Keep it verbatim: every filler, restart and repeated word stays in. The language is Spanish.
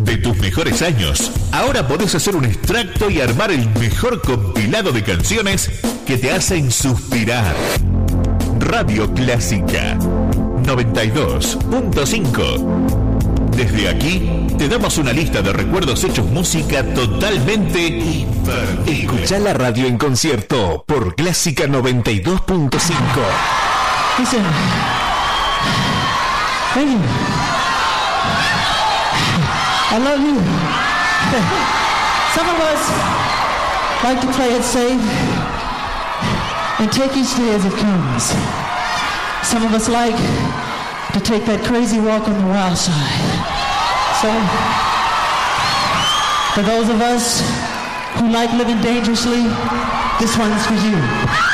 de tus mejores años. Ahora podés hacer un extracto y armar el mejor compilado de canciones que te hacen suspirar. Radio Clásica noventa y dos punto cinco. Desde aquí te damos una lista de recuerdos hechos música totalmente imperdible. Escuchá la radio en concierto por Clásica noventa y dos punto cinco. Listen. Thank you. I love you. Some of us like to play it safe and take each day as it comes. Some of us like to take that crazy walk on the wild side. So, for those of us who like living dangerously, this one's for you.